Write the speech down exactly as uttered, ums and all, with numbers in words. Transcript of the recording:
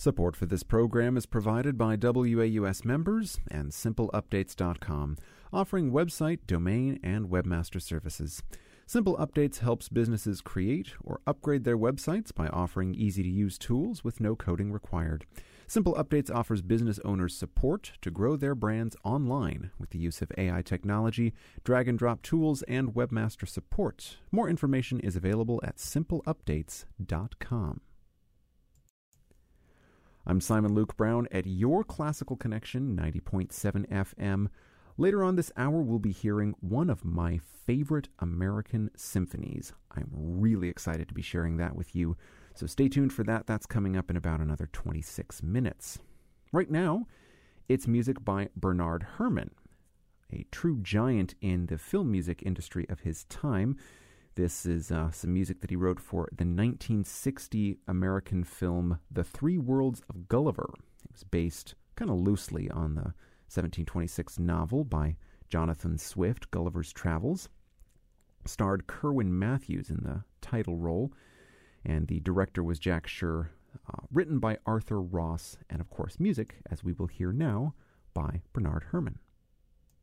Support for this program is provided by W A U S members and Simple Updates dot com, offering website, domain, and webmaster services. Simple Updates helps businesses create or upgrade their websites by offering easy-to-use tools with no coding required. Simple Updates offers business owners support to grow their brands online with the use of A I technology, drag-and-drop tools, and webmaster support. More information is available at Simple Updates dot com. I'm Simon Luke Brown at your Classical Connection, ninety point seven F M. Later on this hour, we'll be hearing one of my favorite American symphonies. I'm really excited to be sharing that with you, so stay tuned for that. That's coming up in about another twenty-six minutes. Right now, it's music by Bernard Herrmann, a true giant in the film music industry of his time. This is uh, some music that he wrote for the nineteen sixty American film The Three Worlds of Gulliver. It was based kind of loosely on the seventeen twenty-six novel by Jonathan Swift, Gulliver's Travels. Starred Kerwin Matthews in the title role, and the director was Jack Schur, uh, written by Arthur Ross, and of course music, as we will hear now, by Bernard Herrmann.